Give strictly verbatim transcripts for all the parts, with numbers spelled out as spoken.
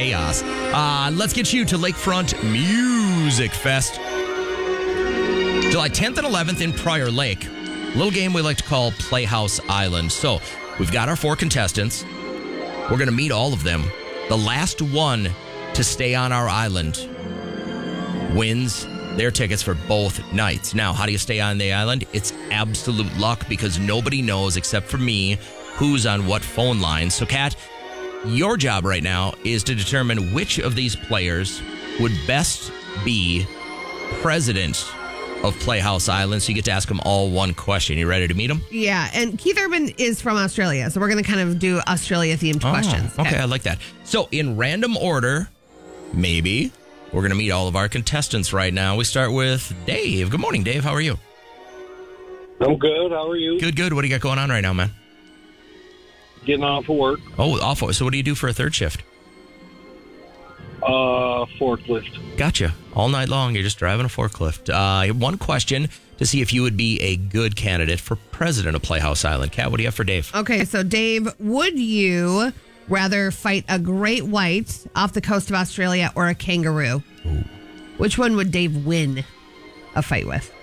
chaos. Uh, let's get you to Lakefront Music Fest. July tenth and eleventh in Prior Lake. Little game we like to call Playhouse Island. So we've got our four contestants. We're going to meet all of them. The last one to stay on our island wins their tickets for both nights. Now, how do you stay on the island? It's absolute luck because nobody knows except for me who's on what phone line. So, Kat, your job right now is to determine which of these players would best be president of Playhouse Island. So you get to ask them all one question. You ready to meet them? Yeah, and Keith Urban is from Australia, so we're going to kind of do Australia-themed oh, questions. Okay, I like that. So in random order, maybe, we're going to meet all of our contestants right now. We start with Dave. Good morning, Dave. How are you? I'm good. How are you? Good, good. What do you got going on right now, man? Getting off of work. Oh, off. So what do you do for a third shift? Uh, forklift. Gotcha. All night long, you're just driving a forklift. Uh, one question to see if you would be a good candidate for president of Playhouse Island. Kat, what do you have for Dave? Okay, so Dave, would you rather fight a great white off the coast of Australia or a kangaroo? Ooh. Which one would Dave win a fight with?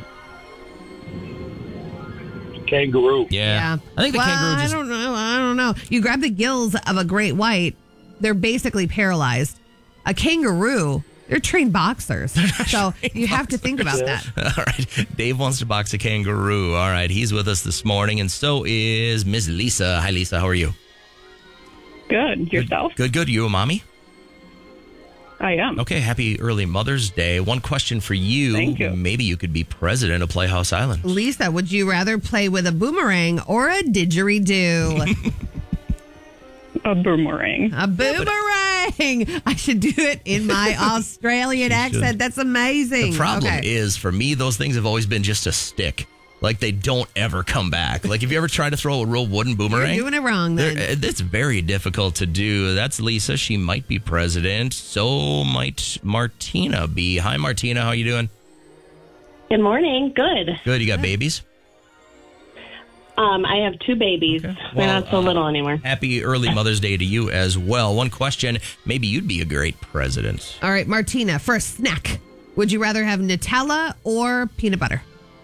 Kangaroo. Yeah. Yeah. I think the well, kangaroo just... I don't know. I don't know. You grab the gills of a great white, they're basically paralyzed. A kangaroo, they're trained boxers. So you have to think about that. All right. Dave wants to box a kangaroo. All right. He's with us this morning, and so is Miss Lisa. Hi, Lisa. How are you? Good. Yourself? Good, good. You a mommy? I am. Okay. Happy early Mother's Day. One question for you. Thank you. Maybe you could be president of Playhouse Island. Lisa, would you rather play with a boomerang or a didgeridoo? A boomerang. A boomerang. I should do it in my Australian accent. should. That's amazing. The problem Okay. is, for me, those things have always been just a stick. Like, they don't ever come back. Like, if you ever try to throw a real wooden boomerang, You're doing it wrong, then. They're- It's very difficult to do. That's Lisa. She might be president. So might Martina be. Hi, Martina. How you doing? Good morning. Good. Good. You got babies? Um, I have two babies. Okay. They're Well, not so uh, little anymore. Happy early Mother's Day to you as well. One question. Maybe you'd be a great president. All right, Martina, for a snack, would you rather have Nutella or peanut butter?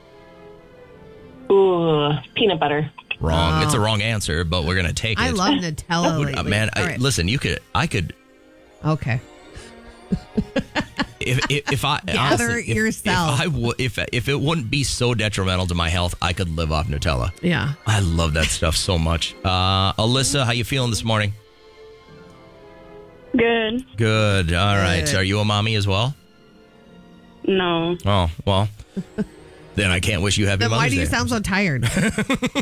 Ooh, peanut butter. Wrong. Oh. It's a wrong answer, but we're going to take it. I love Nutella Would- lately. uh, man, All I, right. listen, you could, I could, Okay. if if, if I Gather honestly, if- yourself. If, I w- if if it wouldn't be so detrimental to my health, I could live off Nutella. Yeah. I love that stuff so much. Uh, Alyssa, how you feeling this morning? Good. Good. All right. Good. Are you a mommy as well? No. Oh well. Then I can't wish you happy Then Mother's why do you Day. sound so tired?